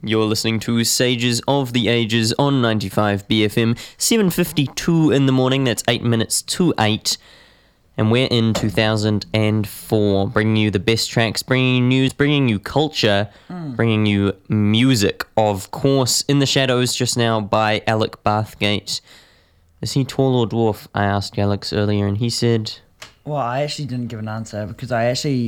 You're listening to Sages of the Ages on 95 BFM, 7:52 in the morning. That's 8 minutes to 8. And we're in 2004, bringing you the best tracks, bringing you news, bringing you culture, bringing you music. Of course, In the Shadows just now by Alec Bathgate. Is he tall or dwarf? I asked Alex earlier, and he said... Well, I actually didn't give an answer because I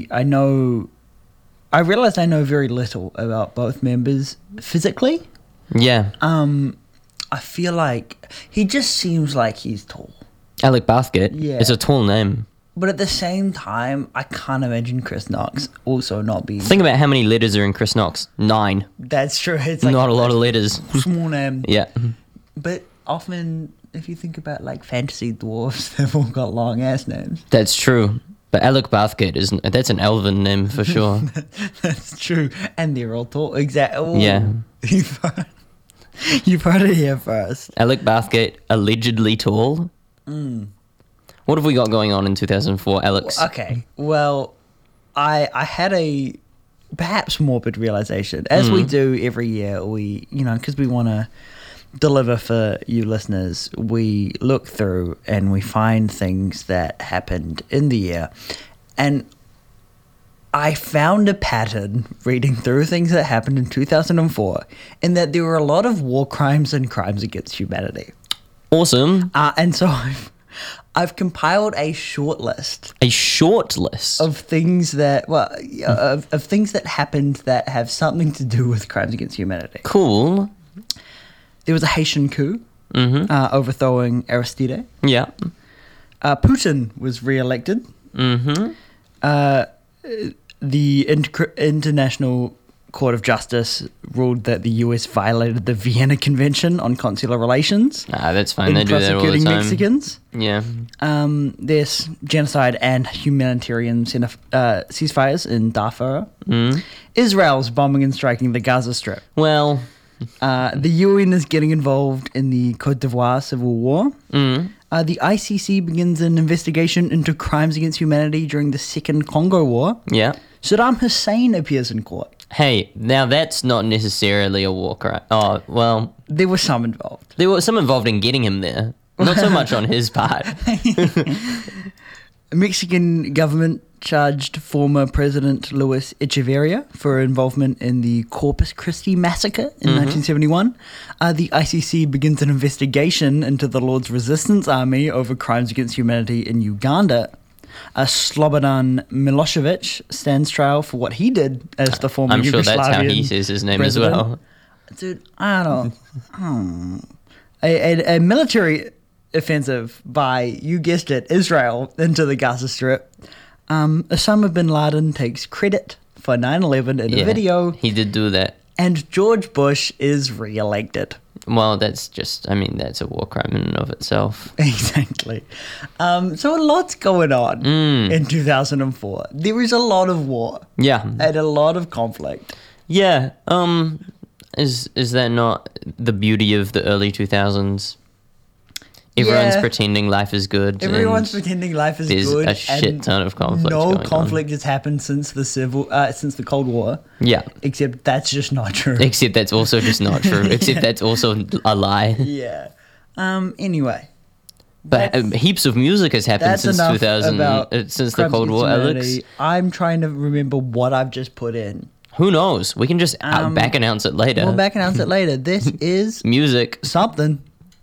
realized I know very little about both members physically. Yeah. I feel like he just seems like he's tall. Alec Bathgate? Yeah. It's a tall name. But at the same time, I can't imagine Chris Knox also not being... Think about how many letters are in Chris Knox. 9. That's true. It's like not a lot of letters. Small name. Yeah. But often, if you think about like fantasy dwarves, they've all got long ass names. That's true. But Alec Bathgate that's an elven name for sure. That's true. And they're all tall. Exactly. Yeah. You've heard it here first. Alec Bathgate, allegedly tall. What have we got going on in 2004, Alex? Okay. Well, I had a perhaps morbid realization. As we do every year, we, because we want to deliver for you listeners, we look through and we find things that happened in the year. And I found a pattern reading through things that happened in 2004 in that there were a lot of war crimes and crimes against humanity. Awesome. And so I've compiled a short list. A short list? Of things that, of things that happened that have something to do with crimes against humanity. Cool. There was a Haitian coup overthrowing Aristide. Yeah. Putin was re-elected. The International Court of Justice ruled that the US violated the Vienna Convention on Consular Relations. That's fine. They do that all the time. Mexicans. Yeah. There's genocide and humanitarian ceasefires in Darfur. Israel's bombing and striking the Gaza Strip. Well... the UN is getting involved in the Côte d'Ivoire civil war. The ICC begins an investigation into crimes against humanity during the Second Congo War. Yeah. Saddam Hussein appears in court. Hey, now that's not necessarily a war crime. Oh, well... There was some involved. There was some involved in getting him there. Not so much on his part. Mexican government charged former President Luis Echeverria for involvement in the Corpus Christi massacre in 1971. The ICC begins an investigation into the Lord's Resistance Army over crimes against humanity in Uganda. Slobodan Milosevic stands trial for what he did as the former Yugoslavian I'm sure that's how he says his name president. as well. Dude, I don't know. A military offensive by, you guessed it, Israel into the Gaza Strip. Osama bin Laden takes credit for 9/11 in a video. He did do that. And George Bush is re-elected. Well, that's a war crime in and of itself. Exactly. So a lot's going on in 2004. There is a lot of war. Yeah. And a lot of conflict. Yeah. Is that not the beauty of the early 2000s? Everyone's pretending life is good. Everyone's pretending life is there's good. There's a shit ton of conflict No going conflict on. has happened since the Cold War. Yeah. Except that's just not true. Except that's also just not true. Except that's also a lie. Yeah. Anyway. But heaps of music has happened since 2000, since the Cold War, Alex. I'm trying to remember what I've just put in. Who knows? We can just back announce it later. We'll back announce it later. This is music. Something.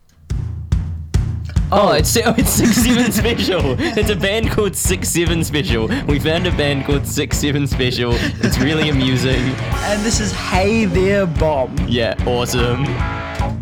Oh, it's 6-7 Special. It's a band called 6-7 Special. We found a band called 6-7 Special. It's really amusing. And this is Hey There Bomb. Yeah, awesome.